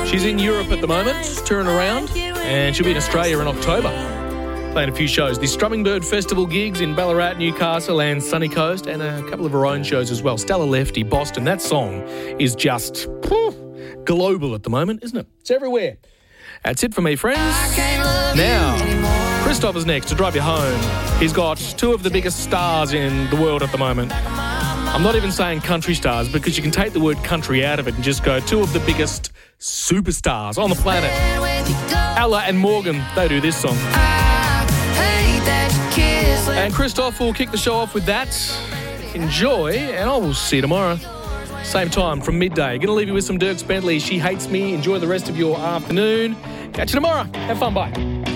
She's in Europe at the moment, touring around, and she'll be in Australia in October, playing a few shows. The Strumming Bird Festival gigs in Ballarat, Newcastle and Sunny Coast, and a couple of her own shows as well. Stella Lefty, Boston. That song is just global at the moment, isn't it? It's everywhere. That's it for me, friends. Now, Christopher's next to drive you home. He's got two of the biggest stars in the world at the moment. I'm not even saying country stars because you can take the word country out of it and just go two of the biggest superstars on the planet. Ella and Morgan, they do this song. And Christoph will kick the show off with that. Enjoy, and I will see you tomorrow. Same time from midday. Going to leave you with some Dierks Bentley. She Hates Me. Enjoy the rest of your afternoon. Catch you tomorrow. Have fun. Bye.